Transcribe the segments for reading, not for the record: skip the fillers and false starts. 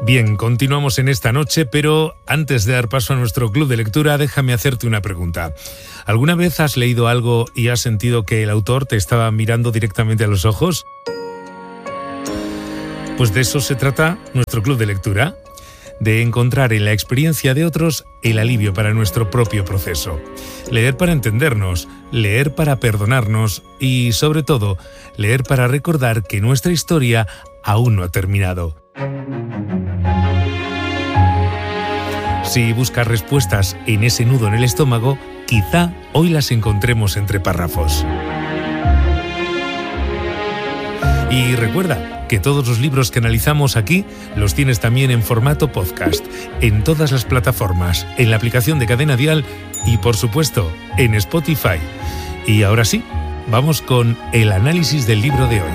Bien, continuamos en esta noche, pero antes de dar paso a nuestro club de lectura, déjame hacerte una pregunta. ¿Alguna vez has leído algo y has sentido que el autor te estaba mirando directamente a los ojos? Pues de eso se trata nuestro club de lectura, de encontrar en la experiencia de otros el alivio para nuestro propio proceso. Leer para entendernos, leer para perdonarnos y, sobre todo, leer para recordar que nuestra historia aún no ha terminado. Si buscas respuestas en ese nudo en el estómago, quizá hoy las encontremos entre párrafos. Y recuerda que todos los libros que analizamos aquí los tienes también en formato podcast, en todas las plataformas, en la aplicación de Cadena Dial y, por supuesto, en Spotify. Y ahora sí, vamos con el análisis del libro de hoy.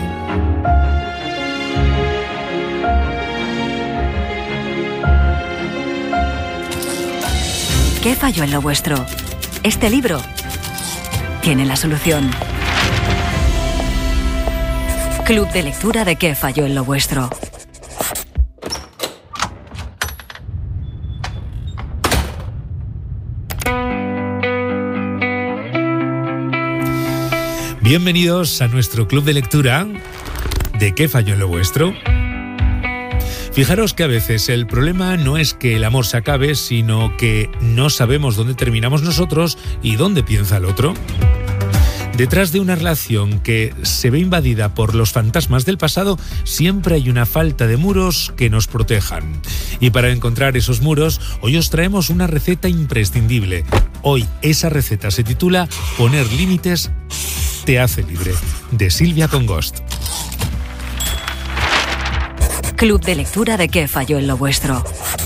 ¿Qué falló en lo vuestro? Este libro tiene la solución. Club de lectura de ¿Qué falló en lo vuestro? Bienvenidos a nuestro club de lectura de ¿Qué falló en lo vuestro? Fijaros que a veces el problema no es que el amor se acabe, sino que no sabemos dónde terminamos nosotros y dónde piensa el otro. Detrás de una relación que se ve invadida por los fantasmas del pasado, siempre hay una falta de muros que nos protejan. Y para encontrar esos muros, hoy os traemos una receta imprescindible. Hoy esa receta se titula Poner límites te hace libre, de Silvia Congost. Club de lectura de ¿Qué falló en lo vuestro?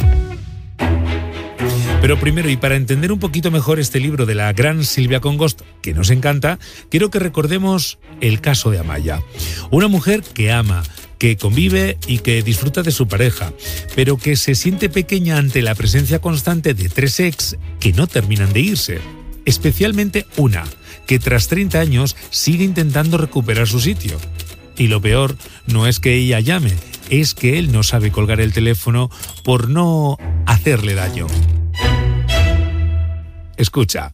Pero primero, y para entender un poquito mejor este libro de la gran Silvia Congost, que nos encanta, quiero que recordemos el caso de Amaya. Una mujer que ama, que convive y que disfruta de su pareja, pero que se siente pequeña ante la presencia constante de 3 ex que no terminan de irse. Especialmente una, que tras 30 años sigue intentando recuperar su sitio. Y lo peor no es que ella llame, es que él no sabe colgar el teléfono por no hacerle daño. Escucha.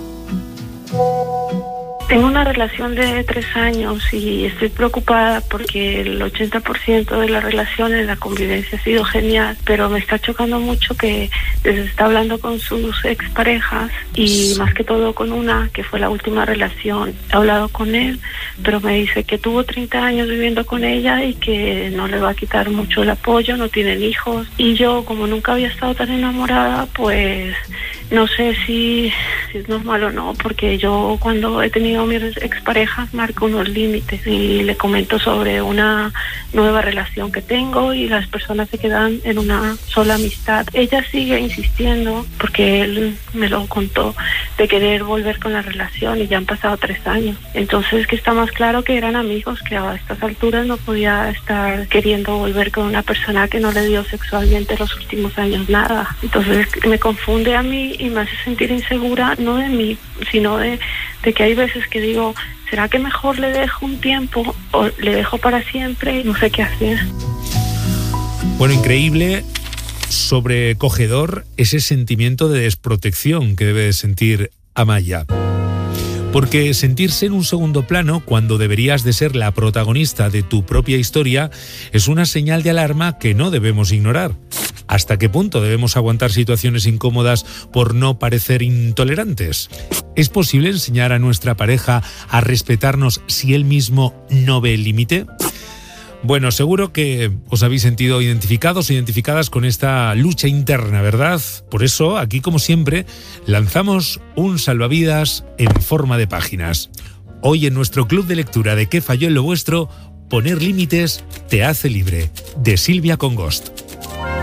Tengo una relación de 3 años y estoy preocupada porque el 80% de la relación en la convivencia ha sido genial, pero me está chocando mucho que se está hablando con sus exparejas y más que todo con una que fue la última relación. He hablado con él, pero me dice que tuvo 30 años viviendo con ella y que no le va a quitar mucho el apoyo, no tienen hijos. Y yo, como nunca había estado tan enamorada, pues no sé si es normal o no, porque yo cuando he tenido mis exparejas marco unos límites y le comento sobre una nueva relación que tengo y las personas se quedan en una sola amistad. Ella sigue insistiendo, porque él me lo contó, de querer volver con la relación y ya han pasado 3 años. Entonces que está más claro que eran amigos, que a estas alturas no podía estar queriendo volver con una persona que no le dio sexualmente los últimos años nada. Entonces me confunde a mí y me hace sentir insegura, no de mí, sino de que hay veces que digo, ¿será que mejor le dejo un tiempo o le dejo para siempre? No sé qué hacer. Bueno, increíble, sobrecogedor ese sentimiento de desprotección que debe de sentir Amaya. Porque sentirse en un segundo plano cuando deberías de ser la protagonista de tu propia historia es una señal de alarma que no debemos ignorar. ¿Hasta qué punto debemos aguantar situaciones incómodas por no parecer intolerantes? ¿Es posible enseñar a nuestra pareja a respetarnos si él mismo no ve el límite? Bueno, seguro que os habéis sentido identificados o identificadas con esta lucha interna, ¿verdad? Por eso, aquí como siempre, lanzamos un salvavidas en forma de páginas. Hoy en nuestro club de lectura de ¿Qué falló en lo vuestro? Poner límites te hace libre, de Silvia Congost.